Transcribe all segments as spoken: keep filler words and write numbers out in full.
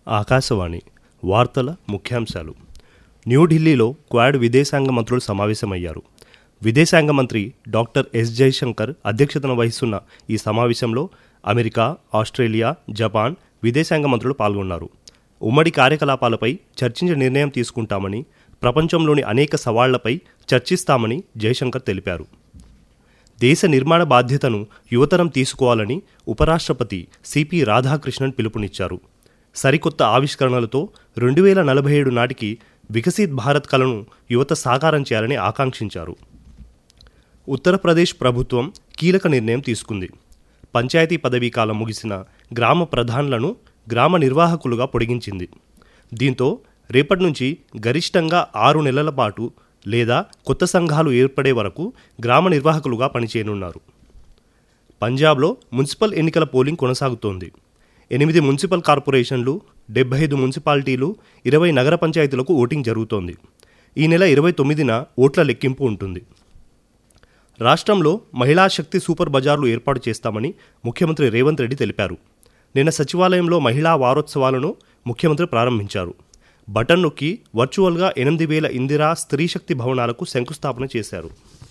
ఆకాశవాణి వార్తల ముఖ్యాంశాలు. న్యూఢిల్లీలో క్వాడ్ విదేశాంగ మంత్రులు సమావేశమయ్యారు. విదేశాంగ మంత్రి డాక్టర్ ఎస్ జయశంకర్ అధ్యక్షతన వహిస్తున్న ఈ సమావేశంలో అమెరికా, ఆస్ట్రేలియా, జపాన్ విదేశాంగ మంత్రులు పాల్గొన్నారు. ఉమ్మడి కార్యకలాపాలపై చర్చించే నిర్ణయం తీసుకుంటామని, ప్రపంచంలోని అనేక సవాళ్లపై చర్చిస్తామని జయశంకర్ తెలిపారు. దేశ నిర్మాణ బాధ్యతను యువతరం తీసుకోవాలని ఉపరాష్ట్రపతి సిపి రాధాకృష్ణన్ పిలుపునిచ్చారు. సరికొత్త ఆవిష్కరణలతో రెండు వేల నలభై ఏడు నాటికి వికసిత్ భారత్ కలను యువత సాకారం చేయాలని ఆకాంక్షించారు. ఉత్తరప్రదేశ్ ప్రభుత్వం కీలక నిర్ణయం తీసుకుంది. పంచాయతీ పదవీ కాలం ముగిసిన గ్రామ ప్రధానులను గ్రామ నిర్వాహకులుగా పొడిగించింది. దీంతో రేపటి నుంచి గరిష్టంగా ఆరు నెలల పాటు లేదా కొత్త సంఘాలు ఏర్పడే వరకు గ్రామ నిర్వాహకులుగా పనిచేయనున్నారు. పంజాబ్లో మున్సిపల్ ఎన్నికల పోలింగ్ కొనసాగుతోంది. ఎనిమిది మున్సిపల్ కార్పొరేషన్లు, డెబ్బై ఐదు మున్సిపాలిటీలు, ఇరవై నగర పంచాయతీలకు ఓటింగ్ జరుగుతోంది. ఈ నెల ఇరవై తొమ్మిదిన ఓట్ల లెక్కింపు ఉంటుంది. రాష్ట్రంలో మహిళా శక్తి సూపర్ బజార్లు ఏర్పాటు చేస్తామని ముఖ్యమంత్రి రేవంత్ రెడ్డి తెలిపారు. నిన్న సచివాలయంలో మహిళా వారోత్సవాలను ముఖ్యమంత్రి ప్రారంభించారు. బటన్ నొక్కి వర్చువల్గా ఎనిమిది వేల ఇందిరా స్త్రీ శక్తి భవనాలకు శంకుస్థాపన చేశారు.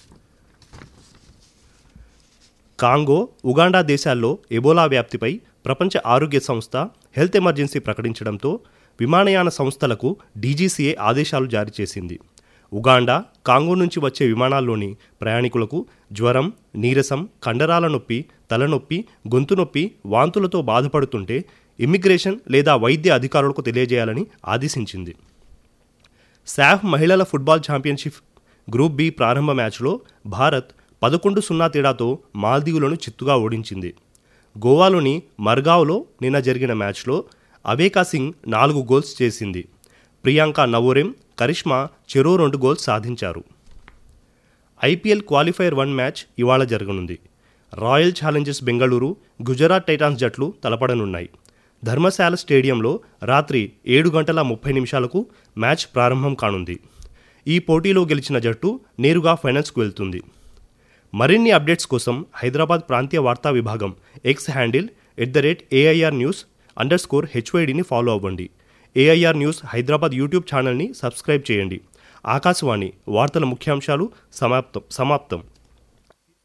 కాంగో, ఉగాండా దేశాల్లో ఎబోలా వ్యాప్తిపై ప్రపంచ ఆరోగ్య సంస్థ హెల్త్ ఎమర్జెన్సీ ప్రకటించడంతో విమానయాన సంస్థలకు డీజీసీఏ ఆదేశాలు జారీ చేసింది. ఉగాండా, కాంగో నుంచి వచ్చే విమానాల్లోని ప్రయాణికులకు జ్వరం, నీరసం, కండరాల నొప్పి, తలనొప్పి, గొంతు నొప్పి, వాంతులతో బాధపడుతుంటే ఇమ్మిగ్రేషన్ లేదా వైద్య అధికారులకు తెలియజేయాలని ఆదేశించింది. సాఫ్ మహిళల ఫుట్బాల్ ఛాంపియన్షిప్ గ్రూప్ బి ప్రారంభ మ్యాచ్లో భారత్ పదకొండు సున్నా తేడాతో మాల్దీవులను చిత్తుగా ఓడించింది. గోవాలోని మర్గావ్లో నిన్న జరిగిన మ్యాచ్లో అవేకా సింగ్ నాలుగు గోల్స్ చేసింది. ప్రియాంక నవోరెం, కరిష్మా చెరో రెండు గోల్స్ సాధించారు. ఐపీఎల్ క్వాలిఫైర్ వన్ మ్యాచ్ ఇవాళ జరగనుంది. Royal Challengers Bengaluru, Gujarat Titans జట్లు తలపడనున్నాయి. ధర్మశాల స్టేడియంలో రాత్రి ఏడు గంటల ముప్పై నిమిషాలకు మ్యాచ్ ప్రారంభం కానుంది. ఈ పోటీలో గెలిచిన జట్టు నేరుగా ఫైనల్స్కు వెళ్తుంది. మరిన్ని అప్డేట్స్ కోసం హైదరాబాద్ ప్రాంతీయ వార్తా విభాగం X handle at the rate AIR news under score హెచ్వైడిని follow అవ్వండి. ఏఐఆర్ న్యూస్ హైదరాబాద్ యూట్యూబ్ ఛానల్ని సబ్స్క్రైబ్ చేయండి. ఆకాశవాణి వార్తల ముఖ్యాంశాలు సమాప్తం సమాప్తం